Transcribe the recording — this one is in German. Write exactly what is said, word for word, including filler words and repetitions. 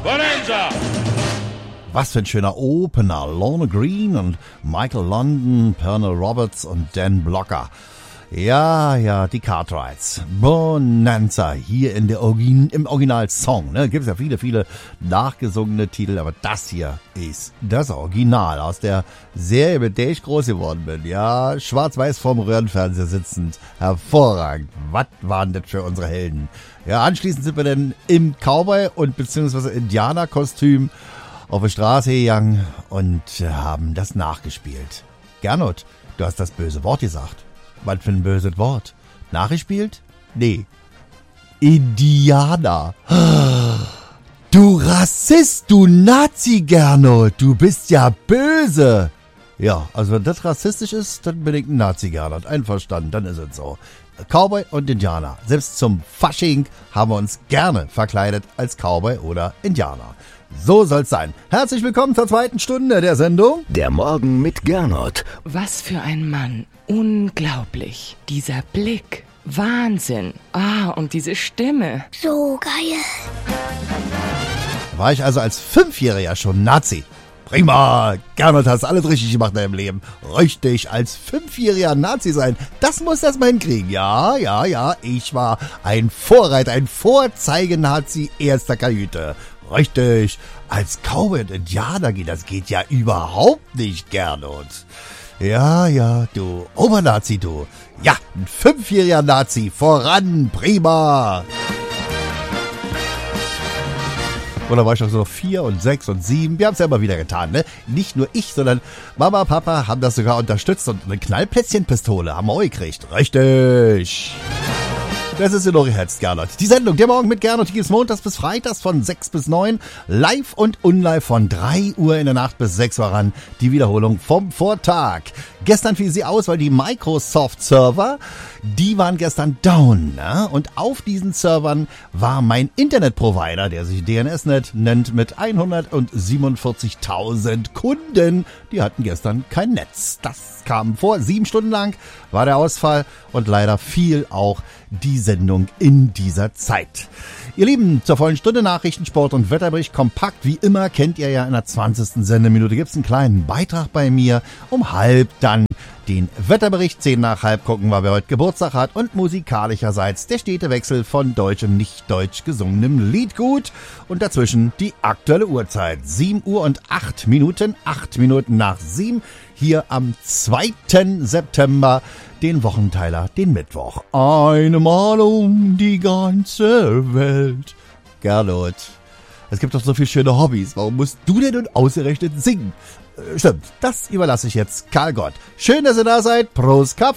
Bonanza. Was für ein schöner Opener. Lorna Green und Michael London, Pernell Roberts und Dan Blocker. Ja, ja, die Cartwrights. Bonanza, hier in der Origin, im Original-Song. Ne? Gibt es ja viele, viele nachgesungene Titel, aber das hier ist das Original aus der Serie, mit der ich groß geworden bin. Ja, schwarz-weiß vorm Röhrenfernseher sitzend. Hervorragend. Was waren das für unsere Helden? Ja, anschließend sind wir dann im Cowboy- und beziehungsweise Indianer-Kostüm auf der Straße gegangen und haben das nachgespielt. Gernot, du hast das böse Wort gesagt. Was für ein böses Wort? Nachgespielt? Nee. Indianer. Du Rassist, du Nazi, Gernot. Du bist ja böse. Ja, also wenn das rassistisch ist, dann bin ich ein Nazi, Gernot. Einverstanden, dann ist es so. Cowboy und Indianer. Selbst zum Fasching haben wir uns gerne verkleidet als Cowboy oder Indianer. So soll's sein. Herzlich willkommen zur zweiten Stunde der Sendung. Der Morgen mit Gernot. Was für ein Mann. Unglaublich. Dieser Blick. Wahnsinn. Ah, und diese Stimme. So geil. War ich also als Fünfjähriger schon Nazi? Prima. Gernot, hast alles richtig gemacht in deinem Leben. Richtig, als Fünfjähriger Nazi sein. Das muss erst mal hinkriegen. Ja, ja, ja. Ich war ein Vorreiter, ein Vorzeigenazi erster Kajüte. Richtig, als Cowboy und Indianer geht, das geht ja überhaupt nicht, Gernot. Ja, ja, du Obernazi, du. Ja, ein fünfjähriger Nazi, voran, prima. Oder war ich doch so noch vier und sechs und sieben? Wir haben es ja immer wieder getan, ne? Nicht nur ich, sondern Mama, Papa haben das sogar unterstützt und eine Knallplätzchenpistole haben wir auch gekriegt. Richtig. Das ist in eure Herz, Gernot. Die Sendung, der Morgen mit Gernot, die gibt's montags bis freitags von sechs bis neun, live und unlive von drei Uhr in der Nacht bis sechs Uhr ran. Die Wiederholung vom Vortag. Gestern fiel sie aus, weil die Microsoft-Server, die waren gestern down. Ne? Und auf diesen Servern war mein Internetprovider, der sich D N S Net nennt, mit hundertsiebenundvierzigtausend Kunden. Die hatten gestern kein Netz. Das kam vor. Sieben Stunden lang war der Ausfall und leider fiel auch die Sendung in dieser Zeit. Ihr Lieben, zur vollen Stunde Nachrichten, Sport und Wetterbericht kompakt. Wie immer kennt ihr ja in der zwanzigsten Sendeminute gibt's einen kleinen Beitrag bei mir. Um halb dann den Wetterbericht, zehn nach halb gucken wir, wer heute Geburtstag hat. Und musikalischerseits der stete Wechsel von deutsch und nicht deutsch gesungenem Liedgut. Und dazwischen die aktuelle Uhrzeit. sieben Uhr und acht Minuten, acht Minuten nach sieben. Hier am zweiten September, den Wochenteiler, den Mittwoch. Eine Mal um die ganze Welt. Gernot, es gibt doch so viele schöne Hobbys. Warum musst du denn nun ausgerechnet singen? Stimmt, das überlasse ich jetzt Karl Gott. Schön, dass ihr da seid. Prost, Kaffee.